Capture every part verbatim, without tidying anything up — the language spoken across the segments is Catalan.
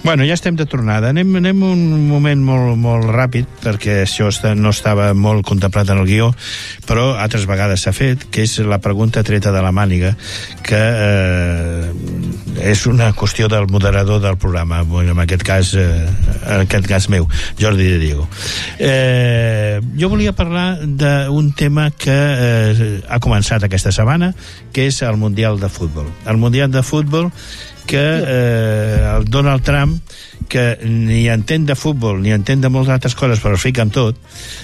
Bueno, ja estem de tornada. Anem, anem un moment molt, molt ràpid, perquè això està, no estava molt contemplat en el guió, però altres vegades s'ha fet, que és la pregunta treta de la màniga, que eh, és una qüestió del moderador del programa, en aquest cas, eh, en aquest cas meu, Jordi de Diego. Eh, jo volia parlar d'un tema que eh, ha començat aquesta setmana, que és el Mundial de Futbol. El Mundial de Futbol que eh, el Donald Trump, que ni entén de futbol ni entén de moltes altres coses, però es fica amb tot,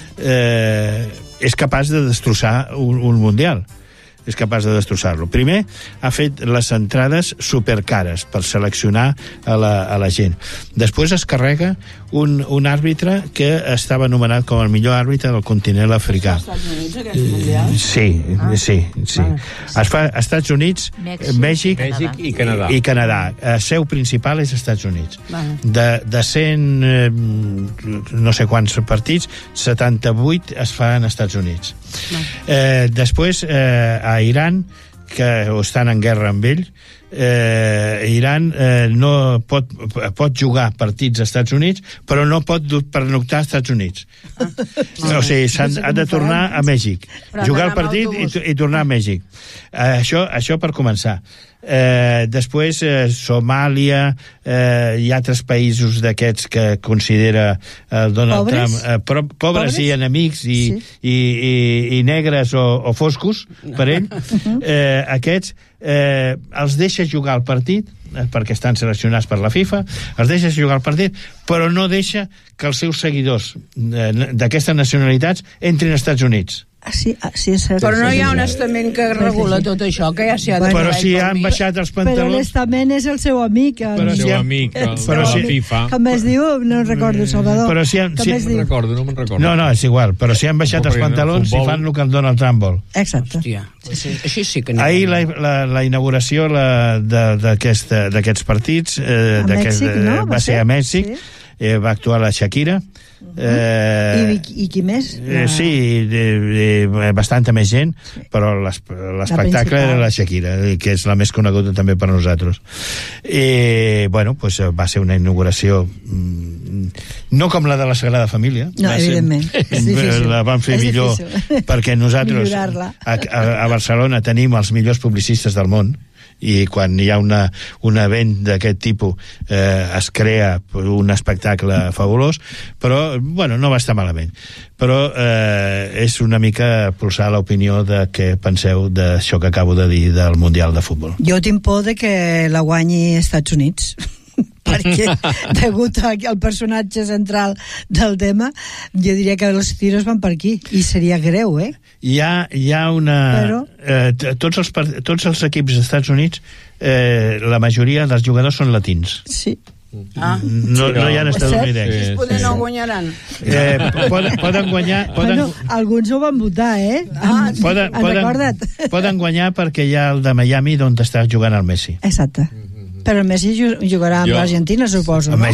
eh, és capaç de destrossar un, un Mundial. És capaç de destrossar-lo. Primer, ha fet les entrades supercares per seleccionar a la, a la gent. Després es carrega un, un àrbitre que estava anomenat com el millor àrbitre del continent africà. Als Estats Units, aquest Mundial? Sí, ah. sí, sí. Ah. Es fa als Estats Units, Mèxic, Mèxic, Mèxic i Canadà. I Canadà. El seu principal és Estats Units. Ah. De, de cent, eh, no sé quants partits, setanta-vuit es fa en Estats Units. Ah. Eh, després, eh, a Iran, que estan en guerra amb ell, eh, Iran eh, no pot, pot jugar partits als Estats Units, però no pot pernoctar als Estats Units. Ah. O sigui, s'han no sé de tornar a Mèxic. Jugar el partit i, i tornar a Mèxic. Eh, això, això per començar. Eh, després eh, Somàlia, eh, i altres països d'aquests que considera eh, Donald pobres? Trump eh, però, pobres, pobres i enemics i, sí. i, i, i negres o, o foscos per ell, eh, aquests eh, els deixa jugar el partit eh, perquè estan seleccionats per la FIFA, els deixa jugar el partit, però no deixa que els seus seguidors eh, d'aquestes nacionalitats entrin als Estats Units. Ah, sí, ah, sí, és cert. Però no hi ha un estament que regula tot això, que ja s'hi ha de... Però si han baixat els pantalons... Però l'estament és el seu amic. El però si seu amic, el, però la si... FIFA. Com es diu? No recordo, Salvador. Però si han... Si... No me'n recordo, no me'n recordo. No, no, és igual, però si han baixat els pantalons i fan el que el Donald Trump vol. Exacte. Hòstia, sí, així sí que... Ahir la, la, la inauguració d'aquests partits eh, a Mèxic, no? Va ser a Mèxic, sí. eh, va actuar la Shakira. Eh, I, I qui més? Eh, sí, de, de, bastanta més gent, però l'espectacle era la Shakira, que és la més coneguda també per nosaltres. I, bueno, pues, va ser una inauguració no com la de la Sagrada Família. No, evidentment. Ser, la van fer és millor difícil. Perquè nosaltres a, a, a Barcelona tenim els millors publicistes del món, i quan hi ha una, un event d'aquest tipus eh, es crea un espectacle fabulós, però bueno, no va estar malament, però eh, és una mica pulsar l'opinió de què penseu d'això que acabo de dir del Mundial de Futbol. Jo tinc por de que la guanyi Estats Units perquè degut al personatge central del tema, jo diria que els tiros van per aquí, i seria greu, eh? Hi ha, hi ha una... Però... Eh, tots, els, tots els equips dels Estats Units, eh, la majoria dels jugadors són latins. Sí. Ah. No, no hi ha estatunidencs. Sí, sí, sí. Poder no guanyaran. Eh, poden, poden guanyar... Poden... Bueno, alguns ho van votar, eh? Ah, sí. Poden, poden, poden guanyar perquè hi ha el de Miami, d'on està jugant el Messi. Exacte. Però el Messi jugarà amb l'Argentina, suposo, no?